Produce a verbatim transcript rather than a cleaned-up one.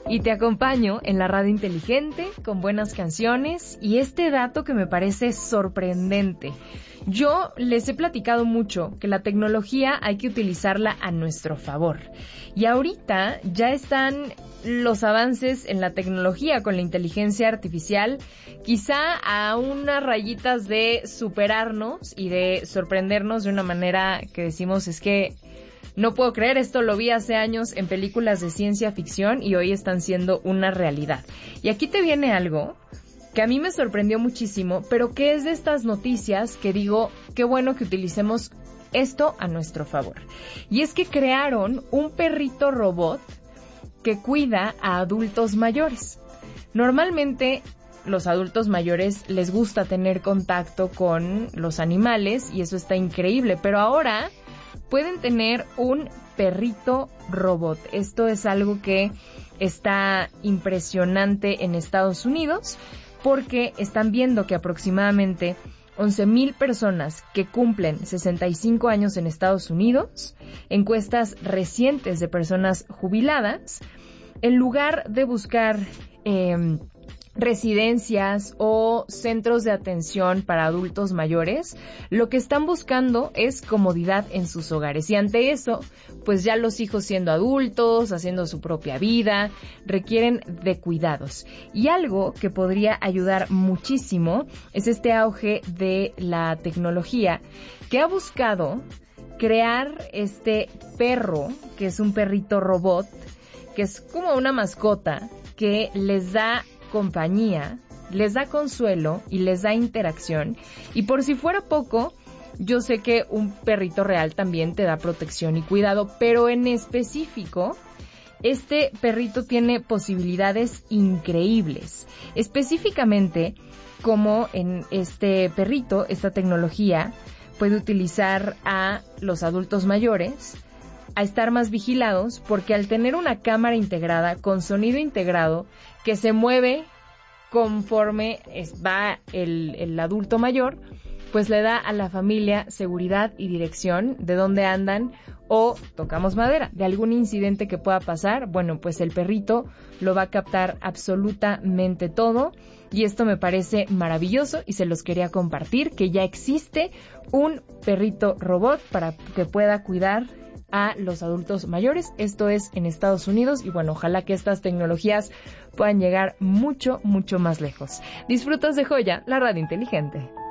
y te acompaño en la radio inteligente con buenas canciones y este dato que me parece sorprendente. Yo les he platicado mucho que la tecnología hay que utilizarla a nuestro favor y ahorita ya están los avances en la tecnología con la inteligencia artificial, quizá a unas rayitas de superarnos y de sorprendernos de una manera que decimos es que no puedo creer, esto lo vi hace años en películas de ciencia ficción y hoy están siendo una realidad. Y aquí te viene algo que a mí me sorprendió muchísimo, pero que es de estas noticias que digo, qué bueno que utilicemos esto a nuestro favor. Y es que crearon un perrito robot que cuida a adultos mayores. Normalmente los adultos mayores les gusta tener contacto con los animales y eso está increíble, pero ahora pueden tener un perrito robot. Esto es algo que está impresionante en Estados Unidos porque están viendo que aproximadamente once mil personas que cumplen sesenta y cinco años en Estados Unidos, encuestas recientes de personas jubiladas, en lugar de buscar eh, residencias o centros de atención para adultos mayores, lo que están buscando es comodidad en sus hogares. Y ante eso, pues ya los hijos siendo adultos, haciendo su propia vida, requieren de cuidados. Y algo que podría ayudar muchísimo es este auge de la tecnología que ha buscado crear este perro, que es un perrito robot, que es como una mascota que les da compañía, les da consuelo y les da interacción. Y por si fuera poco, yo sé que un perrito real también te da protección y cuidado, pero en específico, este perrito tiene posibilidades increíbles. Específicamente, como en este perrito, esta tecnología puede utilizar a los adultos mayores a estar más vigilados, porque al tener una cámara integrada con sonido integrado que se mueve conforme va el, el adulto mayor, pues le da a la familia seguridad y dirección de dónde andan o, tocamos madera, de algún incidente que pueda pasar. Bueno, pues el perrito lo va a captar absolutamente todo y esto me parece maravilloso y se los quería compartir, que ya existe un perrito robot para que pueda cuidar a los adultos mayores. Esto es en Estados Unidos y bueno, ojalá que estas tecnologías puedan llegar mucho, mucho más lejos. Disfrutas de Joya, la radio inteligente.